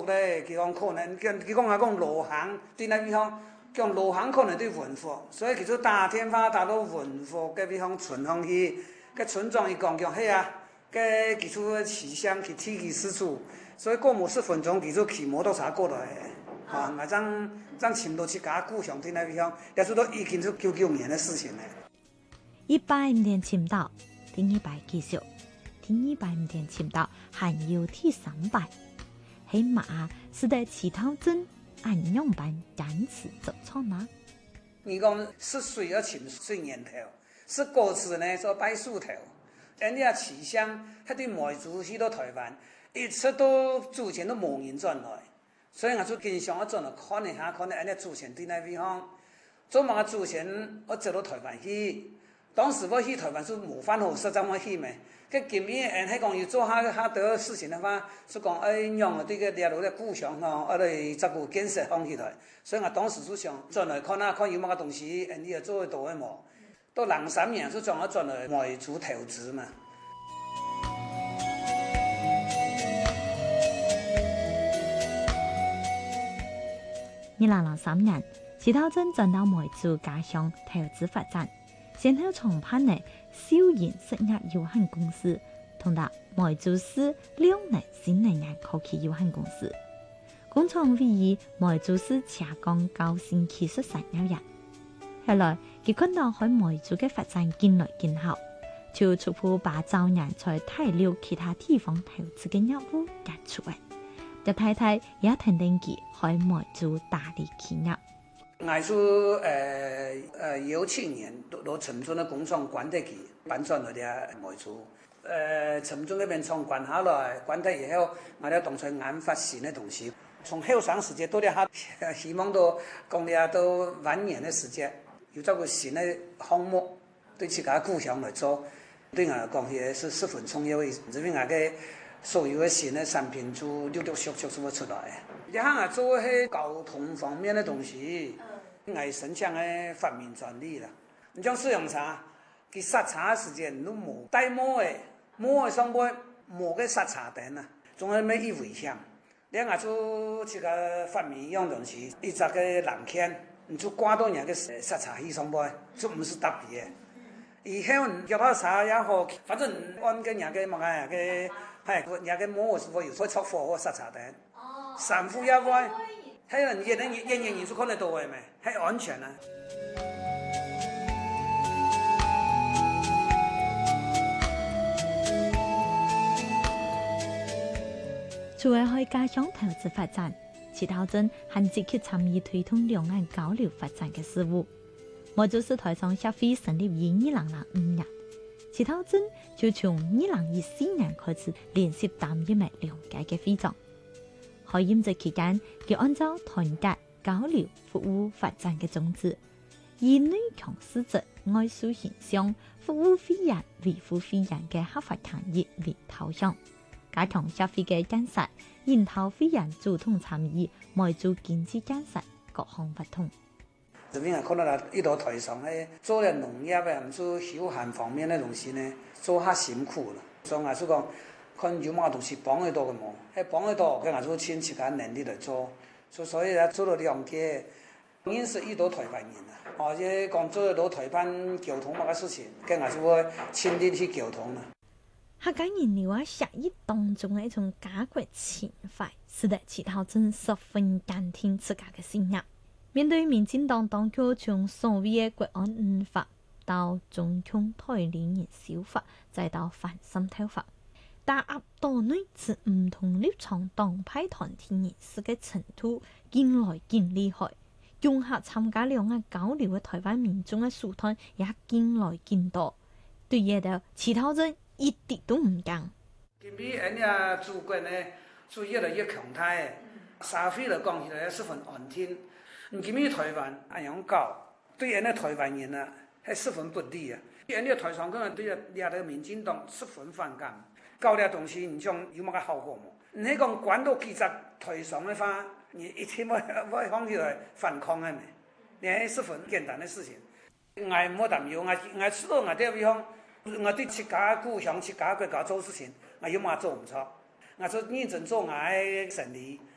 咧，佢講可能佢講羅行對那地方講羅行可能對文化，所以佢就打電話打到文化嘅地方村上去，個村長伊講係啊，個佢就起箱去提起事主，所以過50分鐘佢就騎摩托車過來，啊，我將請到去家故鄉對那地方，也做到已經是99年嘅事情咧。 100年前到，第200繼續，第205年前到，還有第300。喺馬是在乞討鎮按樣辦堅持做錯嗎？ 你講是水要請水年頭，是果子呢做擺樹頭，人家起鄉，他對梅族去到台灣，一直都之前都冇人轉來，所以我就經常我轉來看一下，看人家之前對那地方，做乜之前我走到台灣去。當時我去台灣是冇翻好實際我去咩，佢今年人喺講要做下多事情嘅話，就講讓我哋嘅列入咧故鄉哦，我哋照顧建設放起來，所以我當時就想轉來看下看有乜個東西，人哋做得到嘅冇，到03年就將我轉來梅族投資嘛。 2003年，乞討鎮轉到梅族家鄉投資發展。先後創辦的少年實業有限公司，同埋梅州市兩年新能源科技有限公司，工廠位於梅州市茶崗高新技術產業園。後來佢看到喺梅州嘅發展見來見效，就逐步把早年在大陸其他地方投資嘅業務結出嚟。一太太也肯定佢喺梅州大力企業。 我是17年到陳村的工廠管得起，搬轉來啲梅族。陳村那邊廠管下來，管得以後，我哋當初研發新的東西。從後生時間到啲下，希望到講啲到晚年的時間，有這個新的項目對自家故鄉來做，對我嚟講也是十分重要的。因為我嘅所有的新的產品就陸陸續續咁樣出來。一下做係交通方面的東西。我申請嘅發明專利啦，你像攝影茶，佢剎茶時間都冇帶膜嘅，膜嘅上邊冇個剎茶燈啊，仲係咩一危險。你我做這個發明一樣東西，一隻個藍鉛，你就掛到人個剎茶器上邊，就唔是特別嘅。以後你叫他茶也好，反正按個人個乜嘢個，係人個膜是否有會出火或剎茶燈，散戶也會。係人人都看得到嘅咩？係安全啊！ 除了喺家鄉投資發展，乞討鎮還積極參與推動兩岸交流發展嘅事務。梅州市台商協會成立於2005年，乞討鎮就從2014年開始連續擔任埋兩屆嘅會長。喺任職期間，佢按照團結、交流、服務發展嘅宗旨，以女強實質、愛樹形象、服務會員、維護會員嘅合法權益為導向，加強社會嘅建設，引導會員主動參與梅州經濟建設各項活動。 這邊看到啦，呢度台上咧做嘅農業啊，唔做休閒方面嘅東西呢，做下辛苦啦。所以我就講。看有乜東西幫得到嘅冇，係幫得到，跟我做親自家能力嚟做，所以咧做到兩屆，已經是遇到台灣人啦，或者講做到台灣交通乜嘅事情，跟我就會親力去交通啦。 客家人聊啊，協議當中嘅一種家國情懷，使得乞討鎮十分堅定自家嘅信仰。面對民進黨當局從所謂嘅國安法到中共台領人修法，再到反滲透法。打壓島內持唔同立場黨派團體人士嘅程度見來見厲害，融合參加兩岸交流嘅台灣民眾嘅數團也見來見多，對嘢到乞討鎮一啲都唔驚。 今比人家祖國呢，就越來越強大，社會嚟講起來十分安定。你今比台灣咁樣搞，對人家台灣人啊係十分不利啊！人家台上可能對人家民進黨十分反感。搞啲東西，你想有乜個效果冇？你講管到幾隻台上嘅話，你一天我講起來反抗係咪？你係十分簡單嘅事情。我冇擔憂，我知道我啲地方，我對自家故鄉、自家國家做事情，我有乜做唔錯。我做認真做我嘅生意，